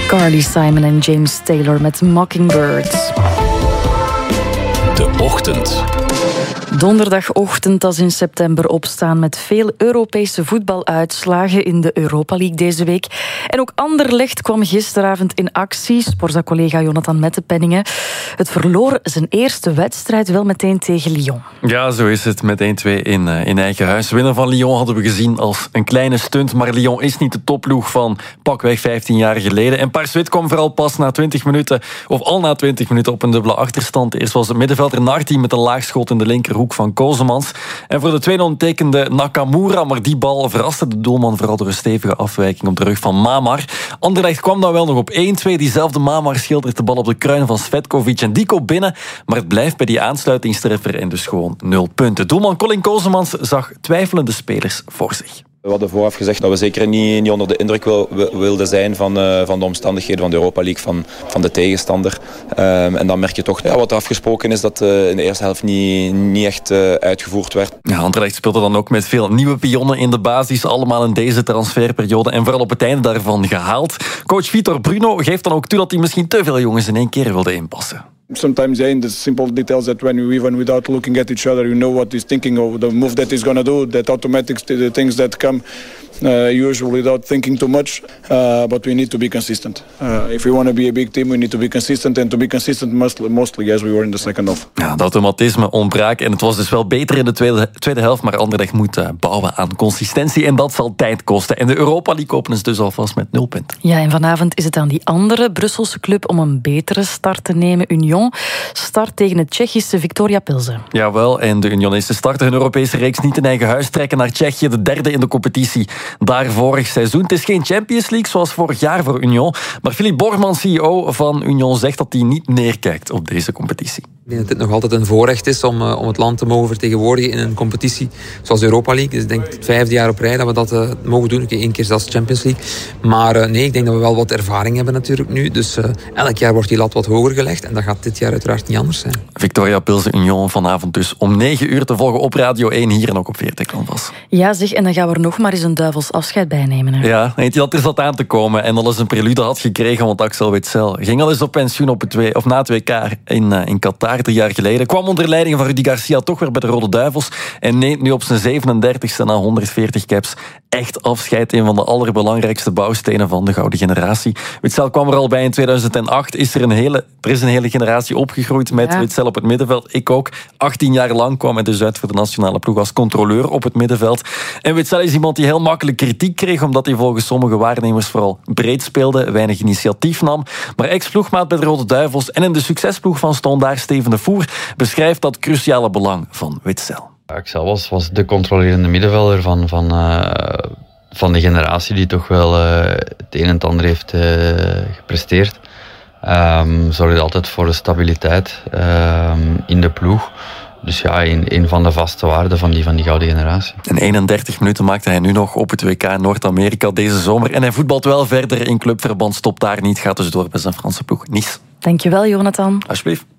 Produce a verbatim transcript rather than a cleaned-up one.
Carly Simon en James Taylor met Mockingbird. De Ochtend. Donderdagochtend als in september opstaan met veel Europese voetbaluitslagen in de Europa League deze week. En ook Anderlecht kwam gisteravond in actie. Sporza-collega Jonathan Mettepenningen. Het verloor zijn eerste wedstrijd wel meteen tegen Lyon. Ja, zo is het met één twee in, uh, in eigen huis. Winnen van Lyon hadden we gezien als een kleine stunt. Maar Lyon is niet de topploeg van pakweg vijftien jaar geleden. En Paars-Wit kwam vooral pas na twintig minuten, of al na twintig minuten, op een dubbele achterstand. Eerst was het middenvelder Narti met een laagschot in de linkerhoek van Kozemans. En voor de twee nul tekende Nakamura, maar die bal verraste de doelman vooral door een stevige afwijking op de rug van Mamar. Anderlecht kwam dan wel nog op één twee. Diezelfde Mamar schildert de bal op de kruin van Svetkovic en die komt binnen, maar het blijft bij die aansluitingstreffer en dus gewoon nul punten. Doelman Colin Kozemans zag twijfelende spelers voor zich. We hadden vooraf gezegd dat we zeker niet, niet onder de indruk wil, wilden zijn van, uh, van de omstandigheden van de Europa League, van, van de tegenstander. Um, en dan merk je toch ja, wat er afgesproken is dat uh, in de eerste helft niet, niet echt uh, uitgevoerd werd. Ja, Anderlecht speelde dan ook met veel nieuwe pionnen in de basis, allemaal in deze transferperiode en vooral op het einde daarvan gehaald. Coach Vitor Bruno geeft dan ook toe dat hij misschien te veel jongens in één keer wilde inpassen. Sometimes yeah, in the simple details that when you even without looking at each other, you know what he's thinking of, the move that he's going to do, that automatic the things that come uh, usually without thinking too much. Uh, but we need to be consistent. Uh, if we want to be a big team, we need to be consistent. And to be consistent mostly, mostly as we were in the second half. Ja, dat automatisme ontbraak. En het was dus wel beter in de tweede, tweede helft. Maar Anderlecht moet uh, bouwen aan consistentie. En dat zal tijd kosten. En de Europa League openen is dus alvast met nul punten. Ja, en vanavond is het aan die andere Brusselse club om een betere start te nemen. Union start tegen het Tsjechische Viktoria Pilsen. Jawel, en de Unionisten starten hun Europese reeks niet in eigen huis, trekken naar Tsjechië, de derde in de competitie daar vorig seizoen. Het is geen Champions League zoals vorig jaar voor Union, maar Philippe Borgman, C E O van Union, zegt dat hij niet neerkijkt op deze competitie. Ik denk dat het nog altijd een voorrecht is om, uh, om het land te mogen vertegenwoordigen in een competitie zoals de Europa League. Dus ik denk het vijfde jaar op rij dat we dat uh, mogen doen. Eén keer zelfs Champions League. Maar uh, nee, ik denk dat we wel wat ervaring hebben natuurlijk nu. Dus uh, elk jaar wordt die lat wat hoger gelegd. En dat gaat dit jaar uiteraard niet anders zijn. Viktoria Pilsen Union vanavond dus om negen uur te volgen op Radio één hier en ook op V R T Canvas. Ja zeg, en dan gaan we er nog maar eens een duivels afscheid bij nemen. Hè? Ja, weet je dat er zat aan te komen en al eens een prelude had gekregen, want Axel Witsel ging al eens op pensioen op het twee, of na het W K in, uh, in Qatar drie jaar geleden. Kwam onder leiding van Rudy Garcia toch weer bij de Rode Duivels en neemt nu op zijn zevenendertigste na honderdveertig caps echt afscheid. Een van de allerbelangrijkste bouwstenen van de gouden generatie. Witsel kwam er al bij in tweeduizend acht. Is er, een hele, er is een hele generatie opgegroeid met ja. Witsel op het middenveld. Ik ook. achttien jaar lang kwam hij dus uit voor de nationale ploeg als controleur op het middenveld. En Witsel is iemand die heel makkelijk kritiek kreeg, omdat hij volgens sommige waarnemers vooral breed speelde, weinig initiatief nam. Maar ex-ploegmaat bij de Rode Duivels en in de succesploeg van Standaard Steven de Voer beschrijft dat cruciale belang van Witsel. Axel was, was de controlerende middenvelder van, van, uh, van de generatie die toch wel uh, het een en het ander heeft uh, gepresteerd. Um, zorgde altijd voor de stabiliteit um, in de ploeg. Dus ja, een, een van de vaste waarden van die, van die gouden generatie. En eenendertig minuten maakte hij nu nog op het W K in Noord-Amerika deze zomer. En hij voetbalt wel verder in clubverband, stopt daar niet, gaat dus door bij zijn Franse ploeg Nice. Dankjewel, Jonathan. Alsjeblieft.